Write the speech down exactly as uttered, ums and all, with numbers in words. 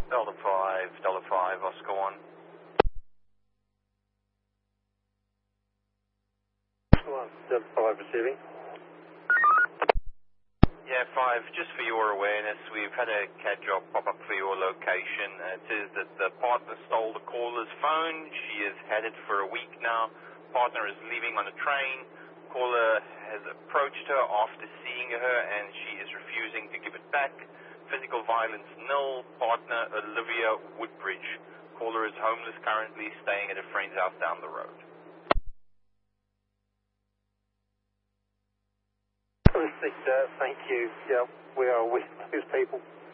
Delta five, Delta five, Oscar one. One, Delta five receiving. Yeah, five, just for your awareness, we've had a C A D job pop up for your location. Uh, it says that the partner stole the caller's phone. She has had it for a week now. Partner is leaving on a train. Caller has approached her after seeing her and she is refusing to give it back. Physical violence nil. Partner Olivia Woodbridge. Caller is homeless currently, staying at a friend's house down the road. Thank you. Yeah, we are with these people.